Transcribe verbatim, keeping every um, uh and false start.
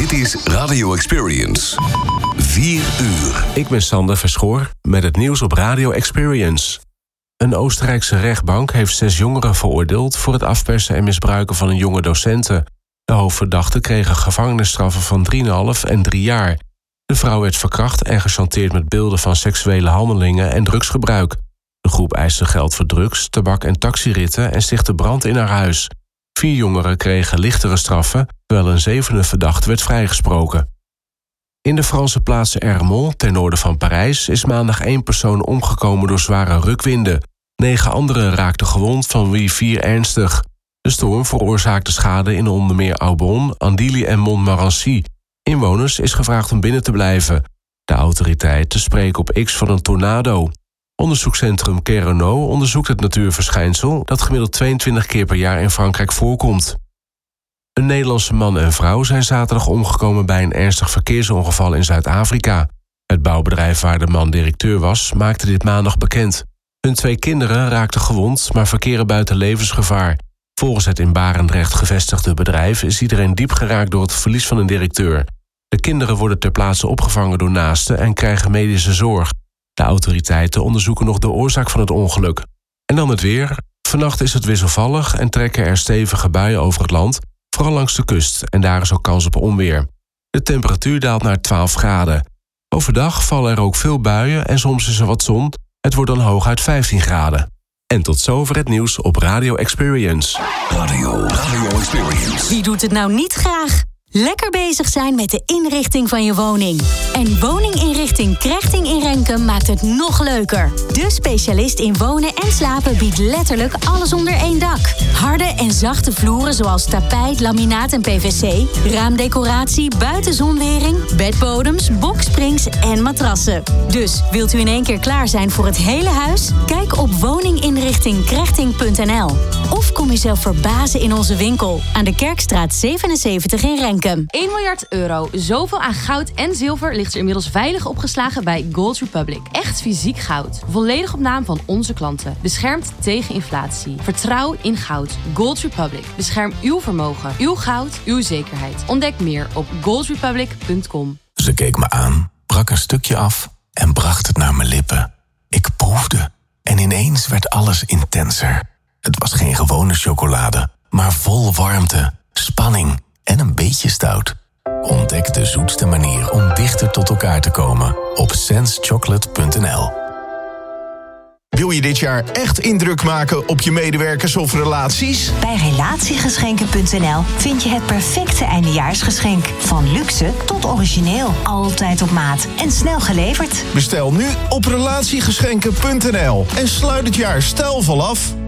Dit is Radio Experience. vier uur. Ik ben Sander Verschoor met het nieuws op Radio Experience. Een Oostenrijkse rechtbank heeft zes jongeren veroordeeld voor het afpersen en misbruiken van een jonge docenten. De hoofdverdachten kregen gevangenisstraffen van drie komma vijf en drie jaar. De vrouw werd verkracht en gechanteerd met beelden van seksuele handelingen en drugsgebruik. De groep eiste geld voor drugs, tabak en taxiritten en stichtte brand in haar huis. Vier jongeren kregen lichtere straffen, terwijl een zevende verdachte werd vrijgesproken. In de Franse plaats Ermont, ten noorden van Parijs, is maandag één persoon omgekomen door zware rukwinden. Negen anderen raakten gewond, van wie vier ernstig. De storm veroorzaakte schade in onder meer Aubonne, Andilly en Montmorency. Inwoners is gevraagd om binnen te blijven. De autoriteiten spreken op X van een tornado. Onderzoekscentrum Kerono onderzoekt het natuurverschijnsel dat gemiddeld tweeëntwintig keer per jaar in Frankrijk voorkomt. Een Nederlandse man en vrouw zijn zaterdag omgekomen bij een ernstig verkeersongeval in Zuid-Afrika. Het bouwbedrijf waar de man directeur was, maakte dit maandag bekend. Hun twee kinderen raakten gewond, maar verkeren buiten levensgevaar. Volgens het in Barendrecht gevestigde bedrijf is iedereen diep geraakt door het verlies van een directeur. De kinderen worden ter plaatse opgevangen door naasten en krijgen medische zorg. De autoriteiten onderzoeken nog de oorzaak van het ongeluk. En dan het weer. Vannacht is het wisselvallig en trekken er stevige buien over het land, vooral langs de kust, en daar is ook kans op onweer. De temperatuur daalt naar twaalf graden. Overdag vallen er ook veel buien en soms is er wat zon. Het wordt dan hooguit vijftien graden. En tot zover het nieuws op Radio Experience. Radio, Radio Experience. Wie doet het nou niet graag? Lekker bezig zijn met de inrichting van je woning. En woninginrichting Krechting in Renkum maakt het nog leuker. De specialist in wonen en slapen biedt letterlijk alles onder één dak. Harde en zachte vloeren zoals tapijt, laminaat en P V C, raamdecoratie, buitenzonwering, bedbodems, boksprings en matrassen. Dus wilt u in één keer klaar zijn voor het hele huis? Kijk op woninginrichting krechting punt n l. Of kom jezelf verbazen in onze winkel aan de Kerkstraat zevenenzeventig in Renkum. één miljard euro. Zoveel aan goud en zilver ligt er inmiddels veilig opgeslagen bij Gold Republic. Echt fysiek goud. Volledig op naam van onze klanten. Beschermd tegen inflatie. Vertrouw in goud. Gold Republic. Bescherm uw vermogen. Uw goud. Uw zekerheid. Ontdek meer op gold republic punt com. Ze keek me aan, brak een stukje af en bracht het naar mijn lippen. Ik proefde en ineens werd alles intenser. Het was geen gewone chocolade, maar vol warmte, spanning en een beetje stout. Ontdek de zoetste manier om dichter tot elkaar te komen op sense chocolate punt n l. Wil je dit jaar echt indruk maken op je medewerkers of relaties? Bij relatiegeschenken punt n l vind je het perfecte eindejaarsgeschenk. Van luxe tot origineel. Altijd op maat en snel geleverd. Bestel nu op relatiegeschenken punt n l en sluit het jaar stijlvol af.